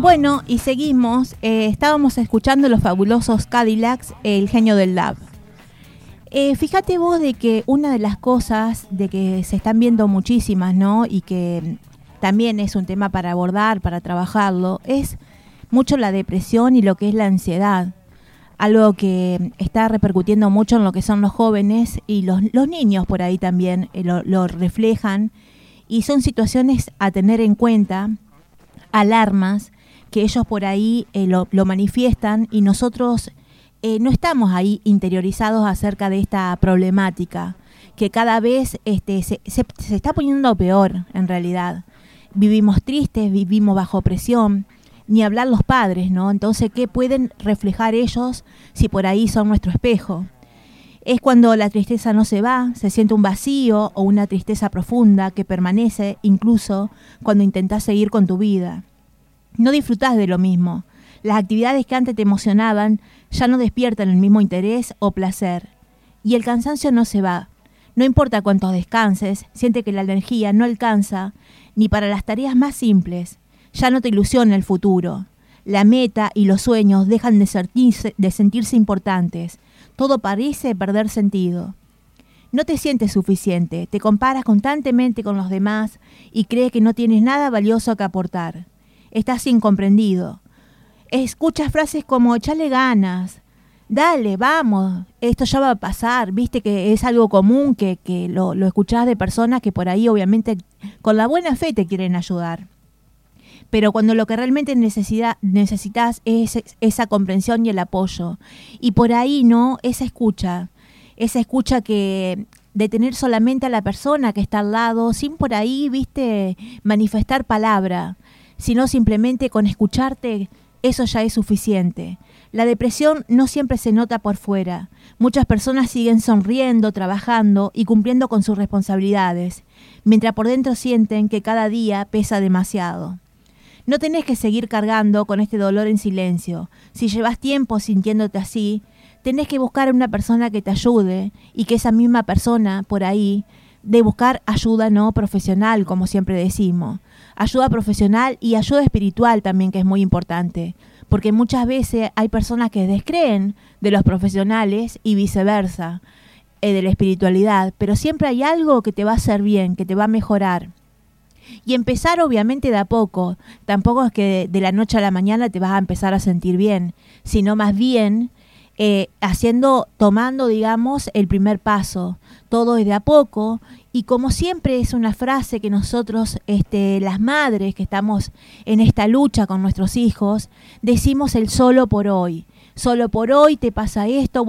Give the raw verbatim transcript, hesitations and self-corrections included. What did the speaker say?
Bueno, y seguimos. Eh, estábamos escuchando los fabulosos Cadillacs, El genio del lab. Eh, fíjate vos de que una de las cosas de que se están viendo muchísimas, ¿no? Y que también es un tema para abordar, para trabajarlo, es mucho la depresión y lo que es la ansiedad. Algo que está repercutiendo mucho en lo que son los jóvenes y los, los niños por ahí también eh, lo, lo reflejan. Y son situaciones a tener en cuenta, alarmas, que ellos por ahí eh, lo, lo manifiestan y nosotros eh, no estamos ahí interiorizados acerca de esta problemática, que cada vez este, se, se, se está poniendo peor en realidad. Vivimos tristes, vivimos bajo presión, ni hablar los padres, ¿no? Entonces, ¿qué pueden reflejar ellos si por ahí son nuestro espejo? Es cuando la tristeza no se va, se siente un vacío o una tristeza profunda que permanece incluso cuando intentás seguir con tu vida. No disfrutás de lo mismo. Las actividades que antes te emocionaban ya no despiertan el mismo interés o placer. Y el cansancio no se va. No importa cuántos descanses, siente que la energía no alcanza ni para las tareas más simples. Ya no te ilusiona el futuro. La meta y los sueños dejan de sentirse, de sentirse importantes. Todo parece perder sentido. No te sientes suficiente, te comparas constantemente con los demás y crees que no tienes nada valioso que aportar. Estás incomprendido. Escuchas frases como echale ganas, dale, vamos, esto ya va a pasar. Viste que es algo común que, que lo, lo escuchás de personas que por ahí obviamente con la buena fe te quieren ayudar. Pero cuando lo que realmente necesita, necesitas es esa comprensión y el apoyo. Y por ahí, ¿no? Esa escucha, esa escucha que de tener solamente a la persona que está al lado, sin por ahí, viste, manifestar palabra, sino simplemente con escucharte, eso ya es suficiente. La depresión no siempre se nota por fuera. Muchas personas siguen sonriendo, trabajando y cumpliendo con sus responsabilidades, mientras por dentro sienten que cada día pesa demasiado. No tenés que seguir cargando con este dolor en silencio. Si llevas tiempo sintiéndote así, tenés que buscar a una persona que te ayude y que esa misma persona por ahí de buscar ayuda no profesional, como siempre decimos. Ayuda profesional y ayuda espiritual también, que es muy importante. Porque muchas veces hay personas que descreen de los profesionales y viceversa, eh, de la espiritualidad. Pero siempre hay algo que te va a hacer bien, que te va a mejorar. Y empezar obviamente de a poco. Tampoco es que de, de la noche a la mañana te vas a empezar a sentir bien, sino más bien eh, haciendo, tomando, digamos, el primer paso. Todo es de a poco. Y como siempre es una frase que nosotros, este, las madres que estamos en esta lucha con nuestros hijos, decimos el solo por hoy. Solo por hoy te pasa esto.